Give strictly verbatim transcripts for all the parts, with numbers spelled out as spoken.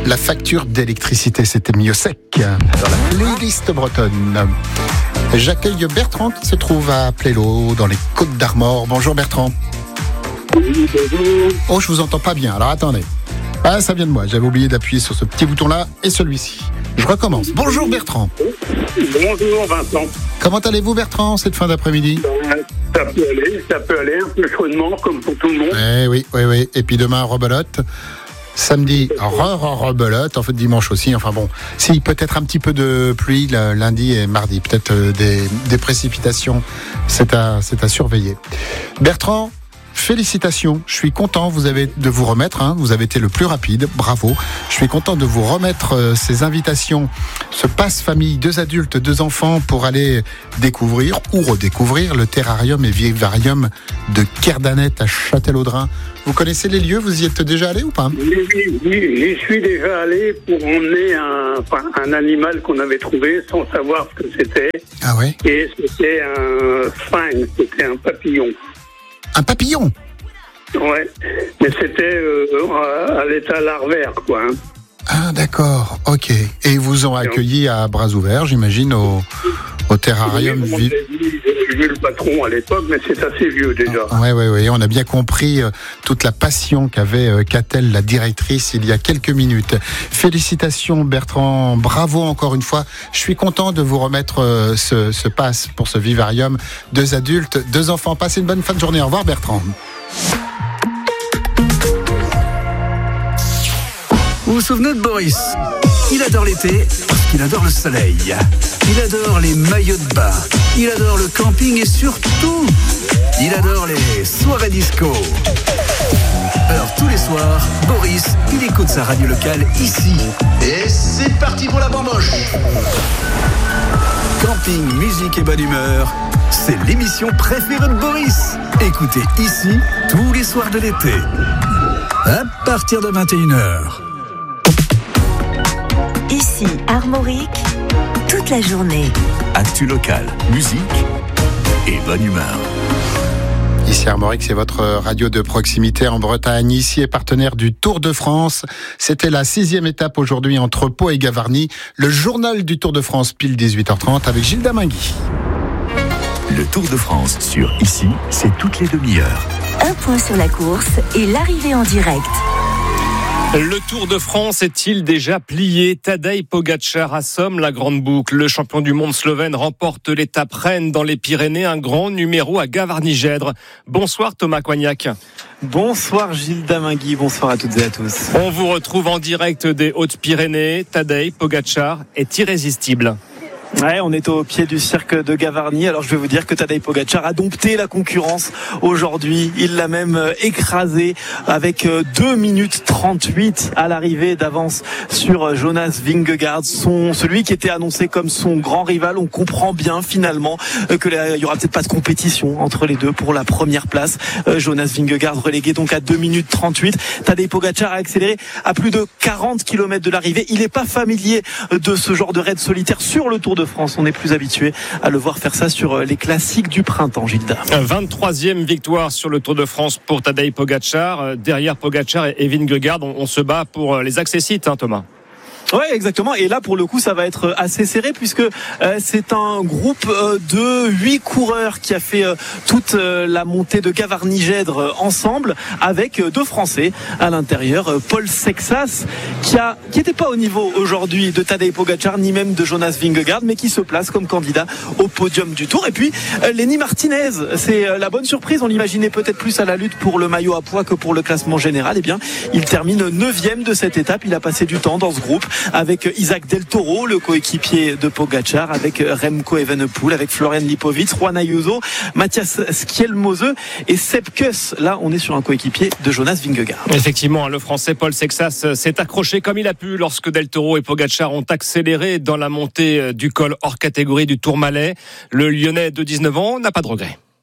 La facture d'électricité, c'était mieux sec dans la playlist bretonne. J'accueille Bertrand qui se trouve à Plélo, dans les Côtes d'Armor. Bonjour Bertrand. Oui, bonjour. Oh, je vous entends pas bien, alors attendez. Ah, ça vient de moi, j'avais oublié d'appuyer sur ce petit bouton-là et celui-ci. Je recommence. Bonjour Bertrand. Bonjour Vincent. Comment allez-vous Bertrand, cette fin d'après-midi ? Ça peut aller, ça peut aller, un peu chaudement comme pour tout le monde. Eh oui, oui, oui. Et puis demain, rebelote. Samedi, re-re-rebelote. En fait, dimanche aussi. Enfin bon, si, peut-être un petit peu de pluie le lundi et mardi. Peut-être des, des précipitations. C'est à, c'est à surveiller. Bertrand, félicitations. Je suis content vous avez, de vous remettre. Hein, vous avez été le plus rapide. Bravo. Je suis content de vous remettre euh, ces invitations. Ce passe famille, deux adultes, deux enfants pour aller découvrir ou redécouvrir le terrarium et vivarium de Kerdanet à Châtellerault. Vous connaissez les lieux ? Vous y êtes déjà allé ou pas ? Oui, oui, oui, j'y suis déjà allé pour emmener un, enfin, un animal qu'on avait trouvé sans savoir ce que c'était. Ah ouais ? Et c'était un sphinx, c'était un papillon. Un papillon ? Ouais, mais c'était euh, à l'état larvaire, quoi. Hein. Ah d'accord, ok. Et ils vous ont accueilli à bras ouverts, j'imagine, au, au terrarium. Oui, j'ai vu le patron à l'époque, mais c'est assez vieux déjà. Oui, oui, oui. On a bien compris euh, toute la passion qu'avait euh, Catel, la directrice, il y a quelques minutes. Félicitations Bertrand, bravo encore une fois. Je suis content de vous remettre euh, ce, ce pass pour ce vivarium. Deux adultes, deux enfants. Passez une bonne fin de journée. Au revoir Bertrand. Vous vous souvenez de Boris ? Il adore l'été parce qu'il adore le soleil. Il adore les maillots de bain. Il adore le camping et surtout, il adore les soirées disco. Alors tous les soirs, Boris, il écoute sa radio locale ici. Et c'est parti pour la bamboche. Camping, musique et bonne humeur, c'est l'émission préférée de Boris. Écoutez ici tous les soirs de l'été. À partir de vingt et une heures. Ici, Armorique, toute la journée. Actu local, musique et bonne humeur. Ici Armorique, c'est votre radio de proximité en Bretagne. Ici est partenaire du Tour de France. C'était la sixième étape aujourd'hui entre Pau et Gavarnie. Le journal du Tour de France, pile dix-huit heures trente avec Gilles Damingui. Le Tour de France sur Ici, c'est toutes les demi-heures. Un point sur la course et l'arrivée en direct. Le Tour de France est-il déjà plié ? Tadej Pogačar assomme la grande boucle. Le champion du monde slovène remporte l'étape reine dans les Pyrénées, un grand numéro à Gavarnie-Gèdre. Bonsoir Thomas Coignac. Bonsoir Gilles Damingui, bonsoir à toutes et à tous. On vous retrouve en direct des Hautes-Pyrénées. Tadej Pogačar est irrésistible. Ouais, on est au pied du cirque de Gavarnie. Alors je vais vous dire que Tadej Pogačar a dompté la concurrence aujourd'hui. Il l'a même écrasé avec deux minutes trente-huit à l'arrivée d'avance sur Jonas Vingegaard, son, celui qui était annoncé comme son grand rival. On comprend bien finalement que il y aura peut-être pas de compétition entre les deux pour la première place. Jonas Vingegaard relégué donc à deux minutes trente-huit. Tadej Pogačar a accéléré à plus de quarante kilomètres de l'arrivée. Il n'est pas familier de ce genre de raid solitaire sur le Tour de France. On est plus habitué à le voir faire ça sur les classiques du printemps, Gilda. vingt-troisième victoire sur le Tour de France pour Tadej Pogačar. Derrière Pogačar et Vingegaard, on, on se bat pour les accessites, hein, Thomas. Ouais, exactement. Et là, pour le coup, ça va être assez serré puisque euh, c'est un groupe euh, de huit coureurs qui a fait euh, toute euh, la montée de Gavarnie-Gèdre euh, ensemble avec euh, deux Français à l'intérieur. Euh, Paul Sexas, qui a qui était pas au niveau aujourd'hui de Tadej Pogačar ni même de Jonas Vingegaard, mais qui se place comme candidat au podium du Tour. Et puis euh, Lenny Martinez, c'est euh, la bonne surprise. On l'imaginait peut-être plus à la lutte pour le maillot à pois que pour le classement général. Eh bien, il termine neuvième de cette étape. Il a passé du temps dans ce groupe avec Isaac Del Toro, le coéquipier de Pogačar, avec Remco Evenepoel, avec Florian Lipovic, Juan Ayuso, Matthias Skjelmose et Sepp Kuss. Là, on est sur un coéquipier de Jonas Vingegaard. Effectivement, le Français Paul Sexas s'est accroché comme il a pu lorsque Del Toro et Pogačar ont accéléré dans la montée du col hors catégorie du Tourmalet. Le Lyonnais de dix-neuf ans n'a pas de regret.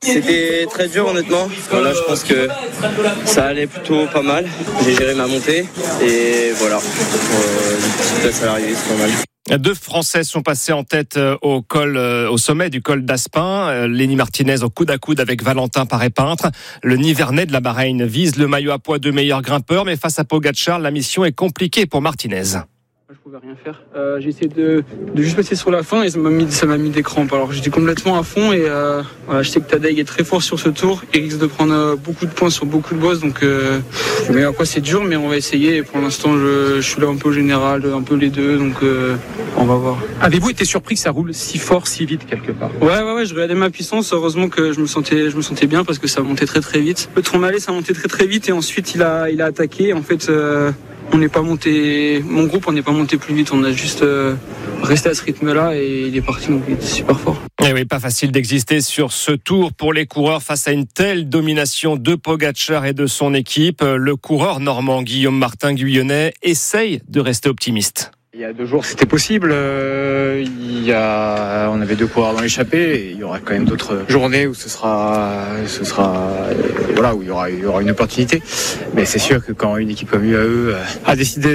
C'était très dur honnêtement. Voilà, je pense que ça allait plutôt pas mal. J'ai géré ma montée et voilà. Euh, une petite place à l'arrivée, c'est pas mal. Deux Français sont passés en tête au col, au sommet du col d'Aspin. Lenny Martinez au coude à coude avec Valentin Paré-Peintre. Le Nivernais de la Bahreïn vise le maillot à poids de meilleur grimpeur, mais face à Pogačar, la mission est compliquée pour Martinez. Je pouvais rien faire. Euh, j'ai essayé de, de juste passer sur la fin et ça m'a mis, ça m'a mis des crampes. Alors j'étais complètement à fond et euh, voilà, je sais que Tadej est très fort sur ce tour. Il risque de prendre euh, beaucoup de points sur beaucoup de bosses. Donc, euh, mais à quoi c'est dur, mais on va essayer. Et pour l'instant, je, je suis là un peu au général, un peu les deux. Donc euh, on va voir. Avez-vous été surpris que ça roule si fort, si vite quelque part ? Ouais, ouais, ouais. Je regardais ma puissance. Heureusement que je me sentais, je me sentais bien parce que ça montait très très vite. Le Tourmalet, ça montait très très vite et ensuite il a, il a attaqué. En fait. Euh, On n'est pas monté, mon groupe, on n'est pas monté plus vite. On a juste euh, resté à ce rythme-là et il est parti, donc il était super fort. Et oui, pas facile d'exister sur ce tour pour les coureurs face à une telle domination de Pogačar et de son équipe. Le coureur normand Guillaume Martin Guyonnet essaye de rester optimiste. Il y a deux jours, c'était possible. Euh, il y a, on avait deux coureurs dans l'échappée. Et il y aura quand même d'autres journées où ce sera, ce sera, euh, voilà, où il y aura, il y aura une opportunité. Mais c'est sûr que quand une équipe comme U A E a décidé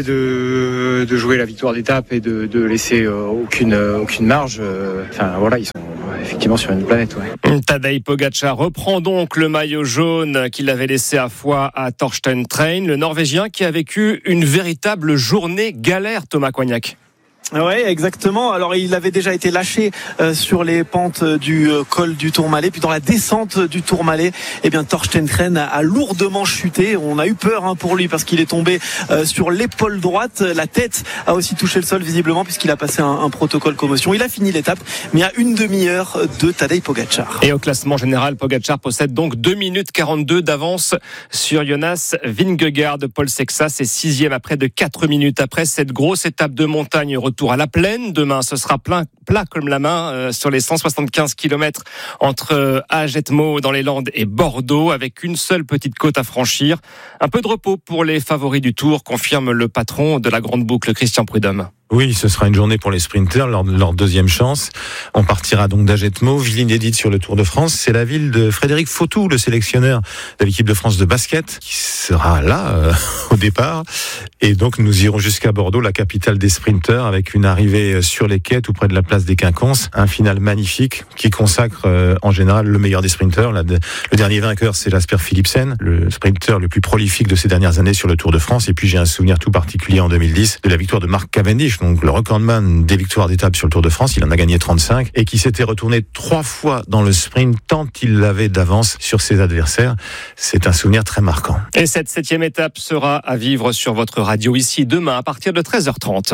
de, de jouer la victoire d'étape et de, de laisser euh, aucune, aucune marge, euh, enfin voilà, ils sont effectivement sur une planète. Ouais. Tadej Pogačar reprend donc le maillot jaune qu'il avait laissé à Foix à Torsten Train, le Norvégien qui a vécu une véritable journée galère, Thomas Coignac. Ouais, exactement. Alors il avait déjà été lâché euh, sur les pentes du euh, col du Tourmalet, puis dans la descente du Tourmalet, eh bien Torsten Train a, a lourdement chuté. On a eu peur hein, pour lui parce qu'il est tombé euh, sur l'épaule droite. La tête a aussi touché le sol visiblement puisqu'il a passé un, un protocole commotion. Il a fini l'étape, mais à une demi-heure de Tadej Pogačar. Et au classement général, Pogačar possède donc deux minutes quarante-deux d'avance sur Jonas Vingegaard. Paul Sexas est sixième à près de quatre minutes après cette grosse étape de montagne. Retour à la plaine. Demain, ce sera plein, plat comme la main euh, sur les cent soixante-quinze kilomètres entre euh, Agetmo dans les Landes et Bordeaux, avec une seule petite côte à franchir. Un peu de repos pour les favoris du Tour, confirme le patron de la Grande Boucle, Christian Prudhomme. Oui, ce sera une journée pour les sprinters, leur, leur deuxième chance. On partira donc d'Agetmo, ville inédite sur le Tour de France. C'est la ville de Frédéric Fautou, le sélectionneur de l'équipe de France de basket, qui sera là euh, au départ. Et donc nous irons jusqu'à Bordeaux, la capitale des sprinters, avec une arrivée sur les quais tout près de la place des Quinconces. Un final magnifique qui consacre euh, en général le meilleur des sprinters. La, le dernier vainqueur, c'est Jasper Philipsen, le sprinter le plus prolifique de ces dernières années sur le Tour de France. Et puis j'ai un souvenir tout particulier en deux mille dix de la victoire de Mark Cavendish, donc le recordman des victoires d'étape sur le Tour de France. Il en a gagné trente-cinq et qui s'était retourné trois fois dans le sprint tant il l'avait d'avance sur ses adversaires. C'est un souvenir très marquant. Et cette septième étape sera à vivre sur votre radio ici demain à partir de treize heures trente.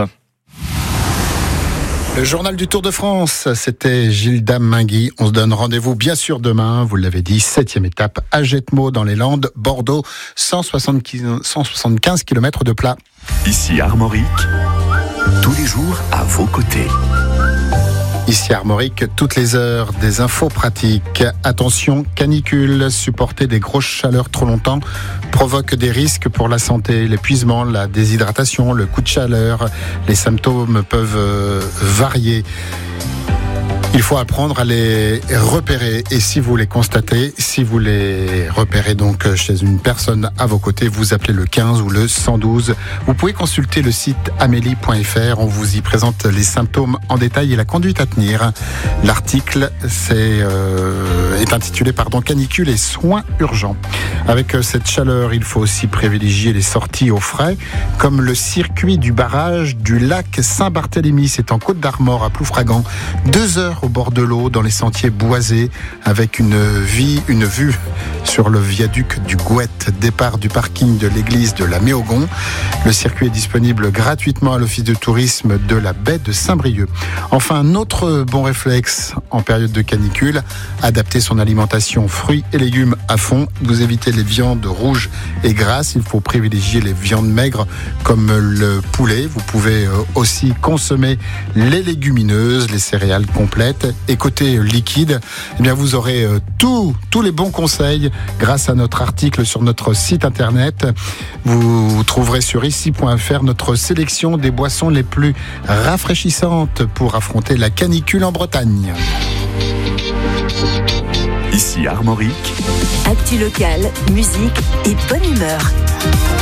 Le journal du Tour de France, c'était Gilles Dame-Mingui. On se donne rendez-vous bien sûr demain, vous l'avez dit, septième étape, Agetmo dans les Landes, Bordeaux, cent soixante-quinze kilomètres de plat. Ici Armorique, tous les jours à vos côtés. Ici Armorique, toutes les heures, des infos pratiques. Attention, canicule, supporter des grosses chaleurs trop longtemps provoque des risques pour la santé. L'épuisement, la déshydratation, le coup de chaleur, les symptômes peuvent euh, varier. Il faut apprendre à les repérer et si vous les constatez, si vous les repérez donc chez une personne à vos côtés, vous appelez le quinze ou le cent douze. Vous pouvez consulter le site amélie point f r, on vous y présente les symptômes en détail et la conduite à tenir. L'article c'est, euh, est intitulé pardon, Canicule et soins urgents. Avec cette chaleur, il faut aussi privilégier les sorties au frais, comme le circuit du barrage du lac Saint-Barthélemy, c'est en Côte d'Armor à Ploufragan. Deux heures au bord de l'eau, dans les sentiers boisés, avec une, vie, une vue sur le viaduc du Gouette, départ du parking de l'église de la Méogon. Le circuit est disponible gratuitement à l'office de tourisme de la baie de Saint-Brieuc. Enfin, un autre bon réflexe en période de canicule, adapter son alimentation fruits et légumes à fond. Vous évitez les viandes rouges et grasses, il faut privilégier les viandes maigres comme le poulet. Vous pouvez aussi consommer les légumineuses, les céréales complètes. Et côté liquide, eh bien vous aurez tous tous les bons conseils grâce à notre article sur notre site internet. Vous trouverez sur ici point f r notre sélection des boissons les plus rafraîchissantes pour affronter la canicule en Bretagne. Ici Ici Armorique. Actu locale, musique et bonne humeur.